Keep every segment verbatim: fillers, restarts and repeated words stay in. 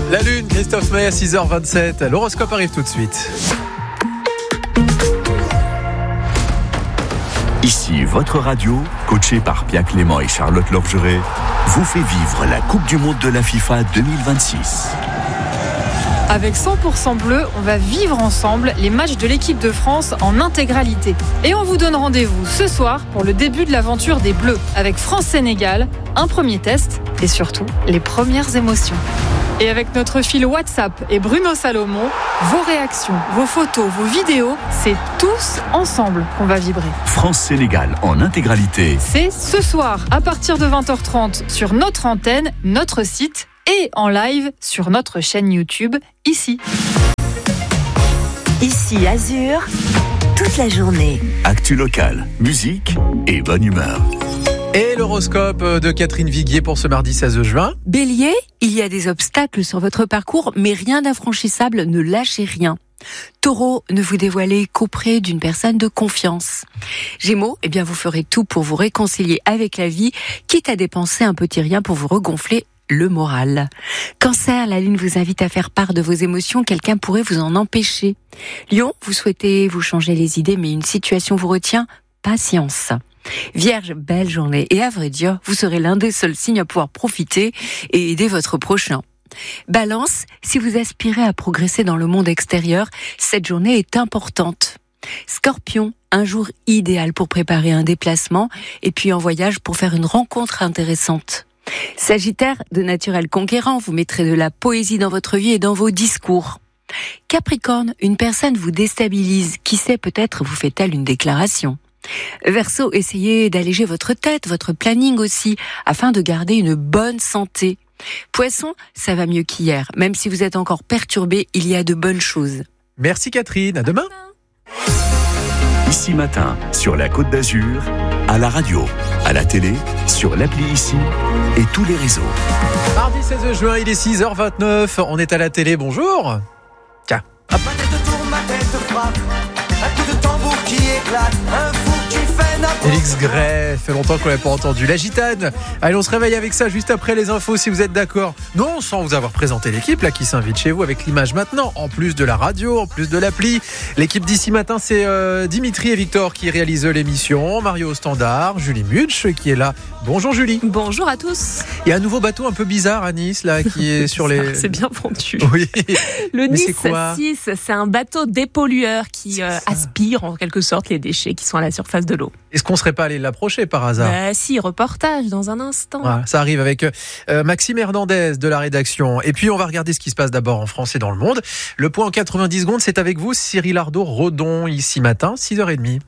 La Lune, Christophe May à six heures vingt-sept. L'horoscope arrive tout de suite. Ici, votre radio, coachée par Pia Clément et Charlotte Lorgeret, vous fait vivre la Coupe du Monde de la FIFA deux mille vingt-six. Avec cent pour cent bleu, on va vivre ensemble les matchs de l'équipe de France en intégralité. Et on vous donne rendez-vous ce soir pour le début de l'aventure des Bleus, avec France-Sénégal, un premier test et surtout les premières émotions. Et avec notre fil WhatsApp et Bruno Salomon, vos réactions, vos photos, vos vidéos, c'est tous ensemble qu'on va vibrer. France-Sénégal en intégralité. C'est ce soir à partir de vingt heures trente sur notre antenne, notre site et en live sur notre chaîne YouTube, ici. Ici Azur, toute la journée. Actu locale, musique et bonne humeur. Et l'horoscope de Catherine Viguier pour ce mardi seize juin. Bélier, il y a des obstacles sur votre parcours, mais rien d'infranchissable, ne lâchez rien. Taureau, ne vous dévoilez qu'auprès d'une personne de confiance. Gémeaux, eh bien vous ferez tout pour vous réconcilier avec la vie, quitte à dépenser un petit rien pour vous regonfler le moral. Cancer, la lune vous invite à faire part de vos émotions, quelqu'un pourrait vous en empêcher. Lion, vous souhaitez vous changer les idées, mais une situation vous retient, patience. Vierge, belle journée et à vrai dire, vous serez l'un des seuls signes à pouvoir profiter et aider votre prochain. Balance, si vous aspirez à progresser dans le monde extérieur, cette journée est importante. Scorpion, un jour idéal pour préparer un déplacement et puis en voyage pour faire une rencontre intéressante. Sagittaire, de naturel conquérant, vous mettrez de la poésie dans votre vie et dans vos discours. Capricorne, une personne vous déstabilise, qui sait, peut-être vous fait-elle une déclaration. Verseau, essayez d'alléger votre tête, votre planning aussi, afin de garder une bonne santé. Poisson, ça va mieux qu'hier. Même si vous êtes encore perturbé, il y a de bonnes choses. Merci Catherine, à demain. Ici matin, sur la Côte d'Azur, à la radio, à la télé, sur l'appli Ici et tous les réseaux. Mardi seize juin, il est six heures vingt-neuf, on est à la télé, bonjour. Tiens, hop. Ma tête tourne, ma tête frappe, un coup de tambour qui éclate, un fou qui fait n'importe quoi. Félix Gray, fait longtemps qu'on l'a pas entendu. La gitane. Allez, on se réveille avec ça juste après les infos, si vous êtes d'accord. Non, sans vous avoir présenté l'équipe là qui s'invite chez vous avec l'image maintenant, en plus de la radio, en plus de l'appli. L'équipe d'ici matin, c'est euh, Dimitri et Victor qui réalisent l'émission, Mario au standard, Julie Mutsch qui est là. Bonjour Julie. Bonjour à tous. Il y a un nouveau bateau un peu bizarre à Nice là qui est sur les. C'est bien vendu. Oui. Le Mais Nice c'est quoi six, c'est un bateau dépollueur qui euh, aspire en quelque sorte les déchets qui sont à la surface de l'eau. Est-ce qu'on serait pas allé l'approcher par hasard? Bah, si, reportage dans un instant. Voilà, ça arrive avec euh, Maxime Hernandez de la rédaction. Et puis on va regarder ce qui se passe d'abord en France et dans le monde. Le point en quatre-vingt-dix secondes, c'est avec vous, Cyril Ardo-Rodon, ici matin, six heures trente.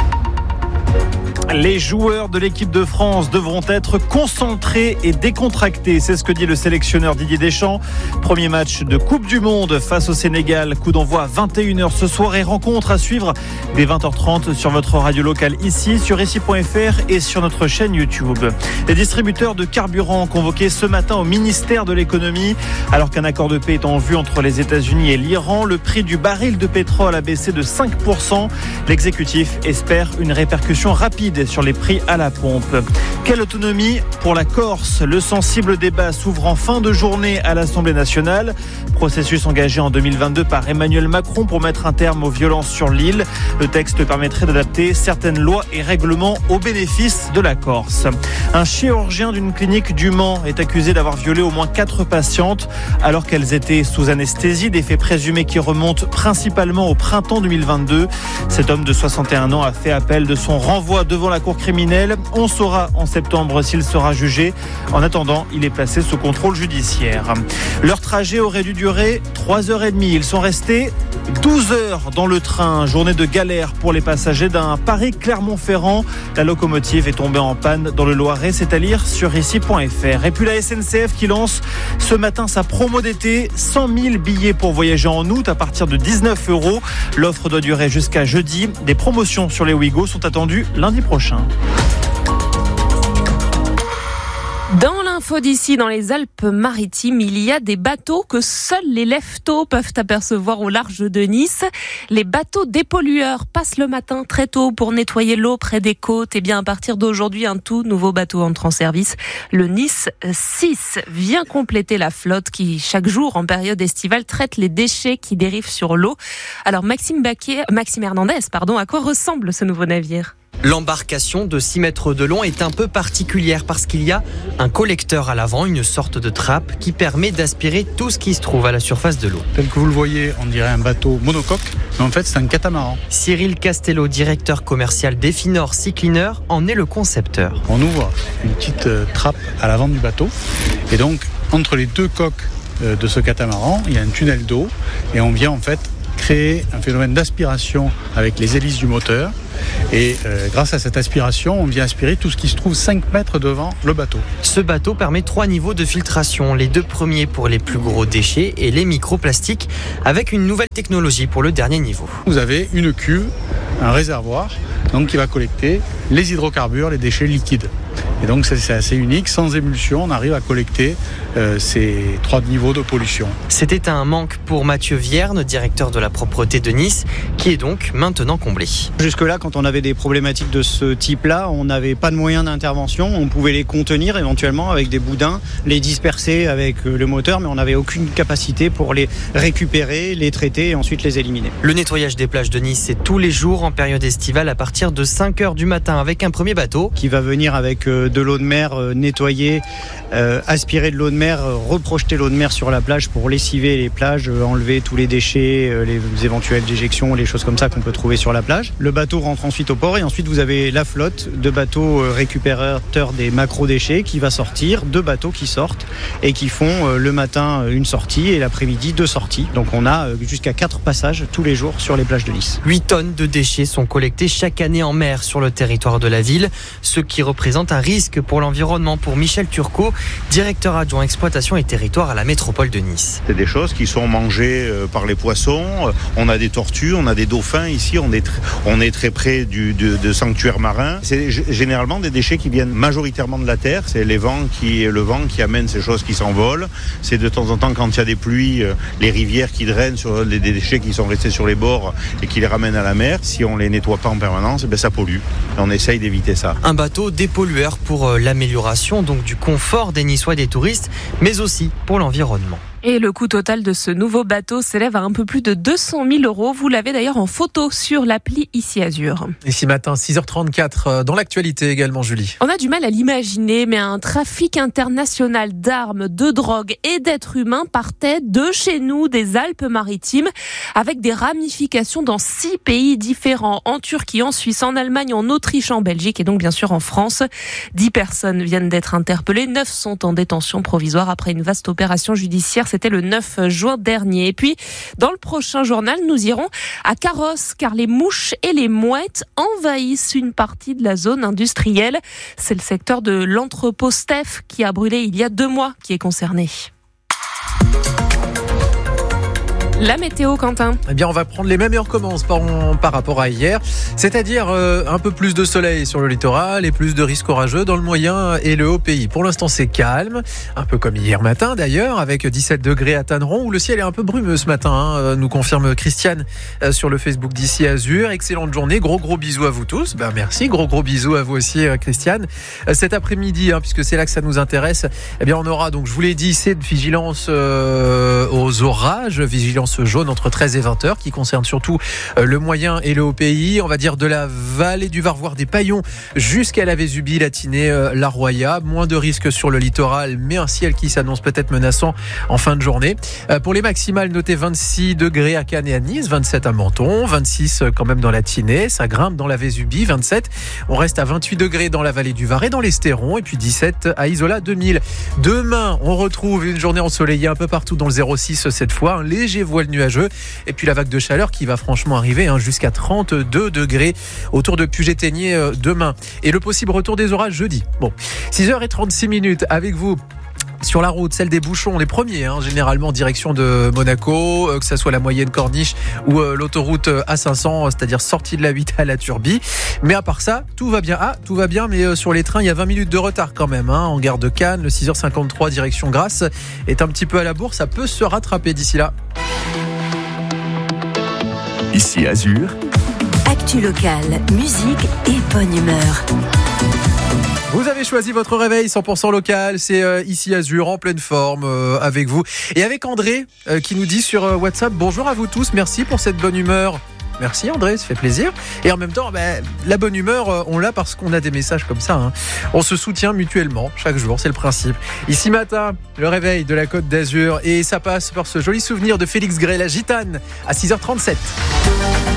Les joueurs de l'équipe de France devront être concentrés et décontractés. C'est ce que dit le sélectionneur Didier Deschamps. Premier match de Coupe du Monde face au Sénégal. Coup d'envoi à vingt et une heures ce soir et rencontre à suivre dès vingt heures trente sur votre radio locale ici, sur ici point f r et sur notre chaîne YouTube. Les distributeurs de carburant convoqués ce matin au ministère de l'économie. Alors qu'un accord de paix est en vue entre les États-Unis et l'Iran, le prix du baril de pétrole a baissé de cinq pour cent. L'exécutif espère une répercussion rapide sur les prix à la pompe. Quelle autonomie pour la Corse? Le sensible débat s'ouvre en fin de journée à l'Assemblée nationale. Processus engagé en deux mille vingt-deux par Emmanuel Macron pour mettre un terme aux violences sur l'île. Le texte permettrait d'adapter certaines lois et règlements au bénéfice de la Corse. Un chirurgien d'une clinique du Mans est accusé d'avoir violé au moins quatre patientes alors qu'elles étaient sous anesthésie, des faits présumés qui remontent principalement au printemps deux mille vingt-deux. Cet homme de soixante et un ans a fait appel de son renvoi devant la cour criminelle. On saura en septembre s'il sera jugé. En attendant, il est placé sous contrôle judiciaire. Leur trajet aurait dû durer trois heures trente. Ils sont restés douze heures dans le train. Journée de galère pour les passagers d'un Paris-Clermont-Ferrand. La locomotive est tombée en panne dans le Loiret, c'est à lire sur ici point f r. Et puis la S N C F qui lance ce matin sa promo d'été. cent mille billets pour voyager en août à partir de dix-neuf euros. L'offre doit durer jusqu'à jeudi. Des promotions sur les Ouigo sont attendues lundi prochain. Dans l'info Info d'ici, dans les Alpes-Maritimes, il y a des bateaux que seuls les lève-tôt peuvent apercevoir au large de Nice. Les bateaux dépollueurs passent le matin très tôt pour nettoyer l'eau près des côtes. Et bien à partir d'aujourd'hui, un tout nouveau bateau entre en service. Le Nice six vient compléter la flotte qui, chaque jour en période estivale, traite les déchets qui dérivent sur l'eau. Alors Maxime Baquet, Maxime Hernandez, pardon, à quoi ressemble ce nouveau navire ? L'embarcation de six mètres de long est un peu particulière parce qu'il y a un collecteur à l'avant, une sorte de trappe qui permet d'aspirer tout ce qui se trouve à la surface de l'eau. Tel que vous le voyez, on dirait un bateau monocoque, mais en fait c'est un catamaran. Cyril Castello, directeur commercial d'Efinor Sea Cleaner, en est le concepteur. On ouvre une petite trappe à l'avant du bateau et donc entre les deux coques de ce catamaran, il y a un tunnel d'eau et on vient en fait créer un phénomène d'aspiration avec les hélices du moteur. Et euh, grâce à cette aspiration, on vient aspirer tout ce qui se trouve cinq mètres devant le bateau. Ce bateau permet trois niveaux de filtration. Les deux premiers pour les plus gros déchets et les microplastiques, avec une nouvelle technologie pour le dernier niveau. Vous avez une cuve, un réservoir, donc qui va collecter les hydrocarbures, les déchets liquides. Et donc c'est, c'est assez unique, sans émulsion, on arrive à collecter euh, ces trois niveaux de pollution. C'était un manque pour Mathieu Vierne, directeur de la propreté de Nice, qui est donc maintenant comblé. Jusque-là, quand on avait des problématiques de ce type-là, on n'avait pas de moyens d'intervention, on pouvait les contenir éventuellement avec des boudins, les disperser avec le moteur, mais on n'avait aucune capacité pour les récupérer, les traiter et ensuite les éliminer. Le nettoyage des plages de Nice, c'est tous les jours en période estivale à partir de cinq heures du matin avec un premier bateau qui va venir avec euh, de l'eau de mer euh, nettoyer, euh, aspirer de l'eau de mer, euh, reprojeter l'eau de mer sur la plage pour lessiver les plages, euh, enlever tous les déchets, euh, les éventuelles déjections, les choses comme ça qu'on peut trouver sur la plage. Le bateau rentre ensuite au port et ensuite vous avez la flotte de bateaux euh, récupérateurs des macro-déchets qui va sortir, deux bateaux qui sortent et qui font euh, le matin une sortie et l'après-midi deux sorties. Donc on a euh, jusqu'à quatre passages tous les jours sur les plages de Nice. huit tonnes de déchets sont collectés chaque année en mer sur le territoire de la ville, ce qui représente un risque pour l'environnement pour Michel Turcot, directeur adjoint exploitation et territoire à la métropole de Nice. C'est des choses qui sont mangées par les poissons, on a des tortues, on a des dauphins ici, on est, tr- on est très près du, de, de sanctuaires marins. C'est g- généralement des déchets qui viennent majoritairement de la terre, c'est les vents qui, le vent qui amène ces choses qui s'envolent. C'est de temps en temps quand il y a des pluies, les rivières qui drainent sur les déchets qui sont restés sur les bords et qui les ramènent à la mer. Si on les nettoie pas en permanence, ben ça pollue. Et on essaye d'éviter ça. Un bateau dépollueur pour l'amélioration donc du confort des Niçois et des touristes, mais aussi pour l'environnement. Et le coût total de ce nouveau bateau s'élève à un peu plus de deux cent mille euros. Vous l'avez d'ailleurs en photo sur l'appli Ici Azur. Ici matin, six heures trente-quatre, dans l'actualité également, Julie. On a du mal à l'imaginer, mais un trafic international d'armes, de drogue et d'êtres humains partait de chez nous, des Alpes-Maritimes, avec des ramifications dans six pays différents, en Turquie, en Suisse, en Allemagne, en Autriche, en Belgique et donc bien sûr en France. Dix personnes viennent d'être interpellées, neuf sont en détention provisoire après une vaste opération judiciaire. C'était le neuf juin dernier. Et puis, dans le prochain journal, nous irons à Carrosse, car les mouches et les mouettes envahissent une partie de la zone industrielle. C'est le secteur de l'entrepôt Steph qui a brûlé il y a deux mois qui est concerné. La météo, Quentin. Eh bien, on va prendre les mêmes heures commence par, par rapport à hier, c'est-à-dire euh, un peu plus de soleil sur le littoral et plus de risques orageux dans le moyen et le haut pays. Pour l'instant, c'est calme, un peu comme hier matin d'ailleurs, avec dix-sept degrés à Tanneron, où le ciel est un peu brumeux ce matin, hein, nous confirme Christiane euh, sur le Facebook d'Ici Azur. Excellente journée, gros gros bisous à vous tous. Ben, merci, gros gros bisous à vous aussi, euh, Christiane. Euh, cet après-midi, hein, puisque c'est là que ça nous intéresse, eh bien, on aura, donc je vous l'ai dit, c'est de vigilance euh, aux orages, vigilance jaune entre treize et vingt heures qui concerne surtout le moyen et le haut pays, on va dire de la vallée du Var, voire des Paillons jusqu'à la Vésubie, la Tinée, la Roya. Moins de risques sur le littoral, mais un ciel qui s'annonce peut-être menaçant en fin de journée. Pour les maximales, notez vingt-six degrés à Cannes et à Nice, vingt-sept à Menton, vingt-six quand même dans la Tinée, ça grimpe dans la Vésubie, vingt-sept. On reste à vingt-huit degrés dans la vallée du Var et dans l'Estéron, et puis dix-sept à Isola deux mille. Demain, on retrouve une journée ensoleillée un peu partout dans le zéro six cette fois, un léger voile nuageux et puis la vague de chaleur qui va franchement arriver hein, jusqu'à trente-deux degrés autour de Puget-Théniers euh, demain, et le possible retour des orages jeudi. Bon, six heures trente-six minutes avec vous Sur la route, celle des bouchons, les premiers, hein, généralement direction de Monaco, euh, que ça soit la moyenne Corniche ou euh, l'autoroute A cinq cents, c'est-à-dire sortie de la huit à la Turbie. Mais à part ça, tout va bien. Ah, tout va bien, mais euh, sur les trains, il y a vingt minutes de retard quand même. Hein, en gare de Cannes, le six heures cinquante-trois direction Grasse est un petit peu à la bourre. Ça peut se rattraper d'ici là. Ici Azur. Actu locale, musique et bonne humeur. Vous avez choisi votre réveil cent pour cent local, c'est euh, ici Azur en pleine forme euh, avec vous et avec André euh, qui nous dit sur euh, WhatsApp: bonjour à vous tous, merci pour cette bonne humeur. Merci André, ça fait plaisir. Et en même temps, ben, la bonne humeur, euh, on l'a parce qu'on a des messages comme ça. Hein. On se soutient mutuellement chaque jour, c'est le principe. Ici matin, le réveil de la Côte d'Azur et ça passe par ce joli souvenir de Félix Gray, la gitane, à six heures trente-sept.